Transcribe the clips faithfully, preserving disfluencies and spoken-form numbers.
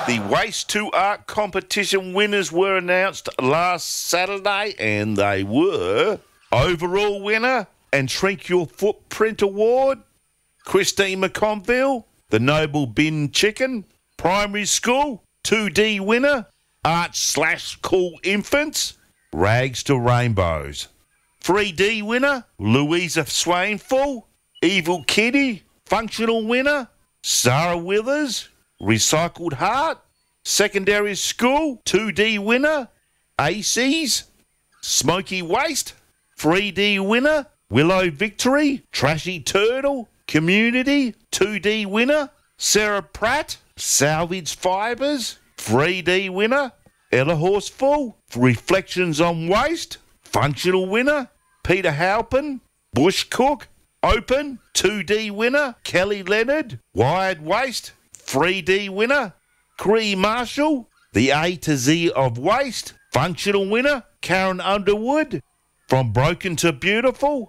The Waste to Art competition winners were announced last Saturday, and they were overall winner and Shrink Your Footprint Award, Christine McConville, the Noble Bin Chicken, Primary School, two D winner, Art Slash Cool Infants, Rags to Rainbows. three D winner, Louisa Swainful, Evil Kitty, Functional winner, Sarah Withers, Recycled Heart, Secondary School, two D winner, A Cs, Smoky Waste, three D winner, Willow Victory, Trashy Turtle, Community, two D winner, Sarah Pratt, Salvage Fibres, three D winner, Ella Horseful, Reflections on Waste, Functional winner, Peter Halpin, Bush Cook, Open, two D winner, Kelly Leonard, Wired Waste, three D winner, Cree Marshall, the A to Z of Waste, Functional winner, Karen Underwood, From Broken to Beautiful.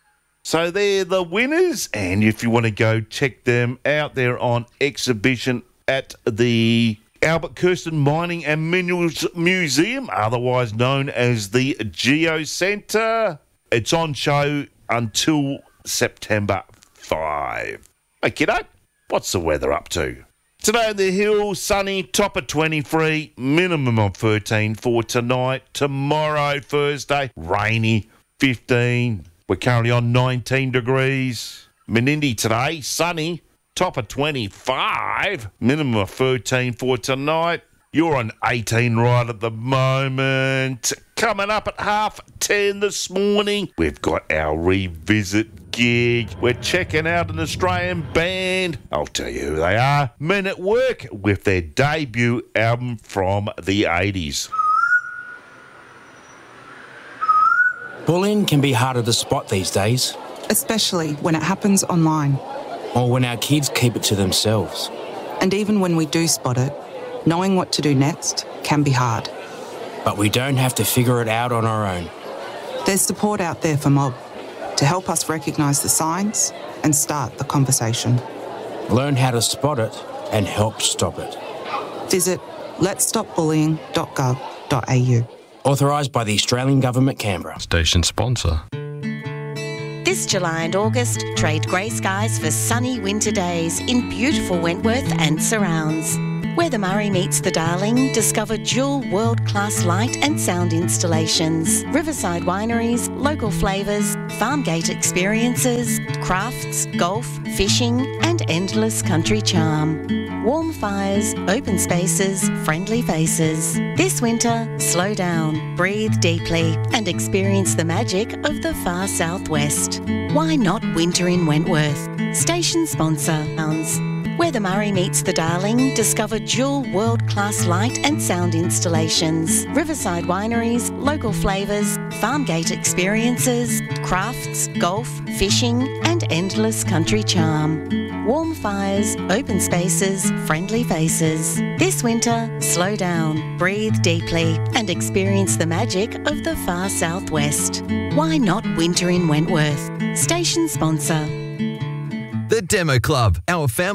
So they're the winners, and if you want to go check them out, they're on exhibition at the Albert Kirsten Mining and Minerals Museum, otherwise known as the Geo Centre. It's on show until September fifth. Hey, kiddo, what's the weather up to? Today in the hills, sunny, top of twenty-three, minimum of thirteen for tonight. Tomorrow, Thursday, rainy, fifteen. We're currently on nineteen degrees. Menindee today, sunny, top of twenty-five, minimum of thirteen for tonight. You're on eighteen right at the moment. Coming up at half ten this morning, we've got our revisit gig. We're checking out an Australian band. I'll tell you who they are. Men at Work with their debut album from the eighties. Bullying can be harder to spot these days. Especially when it happens online. Or when our kids keep it to themselves. And even when we do spot it, knowing what to do next can be hard. But we don't have to figure it out on our own. There's support out there for Mob to help us recognise the signs and start the conversation. Learn how to spot it and help stop it. Visit lets stop bullying dot gov dot a u. Authorised by the Australian Government, Canberra. Station sponsor. This July and August, trade grey skies for sunny winter days in beautiful Wentworth and surrounds. Where the Murray meets the Darling, discover dual world-class light and sound installations, riverside wineries, local flavours, farmgate experiences, crafts, golf, fishing and endless country charm. Warm fires, open spaces, friendly faces. This winter, slow down, breathe deeply and experience the magic of the far southwest. Why not winter in Wentworth? Station sponsor. Where the Murray meets the Darling, discover dual world-class light and sound installations, riverside wineries, local flavours, farmgate experiences, crafts, golf, fishing and endless country charm. Warm fires, open spaces, friendly faces. This winter, slow down, breathe deeply and experience the magic of the far southwest. Why not winter in Wentworth? Station sponsor. The Demo Club, our family